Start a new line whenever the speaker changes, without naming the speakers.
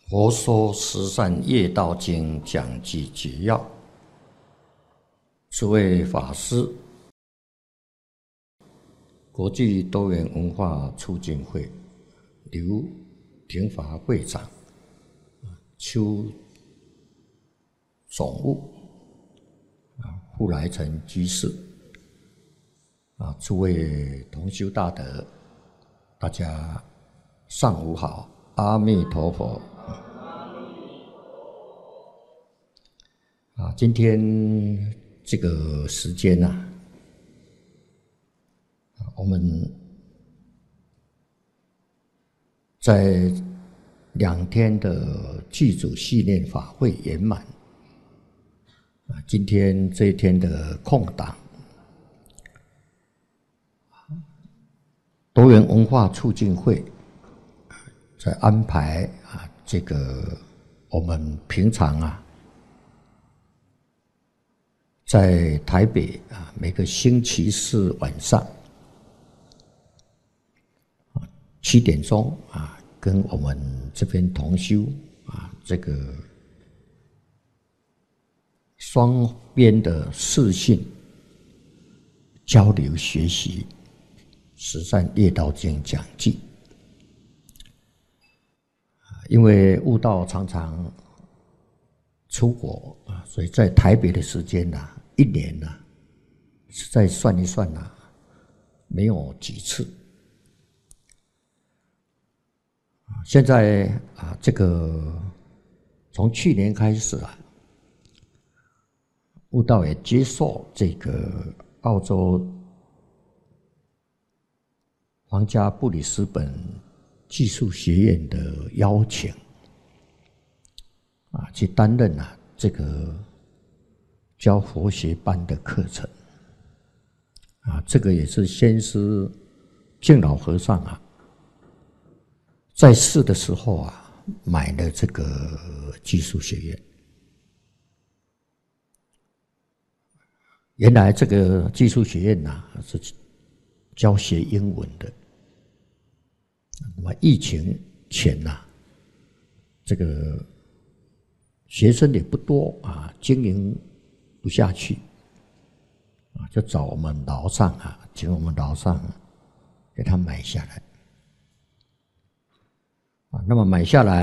佛说十善业道经讲记解要，诸位法师，国际多元文化促进会刘廷华会长、邱总务、傅来成居士，诸位同修大德，大家上午好，阿弥陀佛。今天这个时间我们在2天的祭祖系念法会圆满。今天这一天的空档，多元文化促进会在安排这个我们平常在台北每个星期四晚上7点钟跟我们这边同修这个双边的视讯交流学习十善业道经讲记。因为悟道常常出国所以在台北的时间1年实在算一算没有几次。现在这个从去年开始悟道也接受这个澳洲皇家布里斯本技术学院的邀请去担任这个教佛学班的课程这个也是先师净老和尚在世的时候买了这个技术学院。原来这个技术学院是教学英文的，那么疫情前这个学生也不多经营不下去就找我们楼上请我们楼上给他买下来那么买下来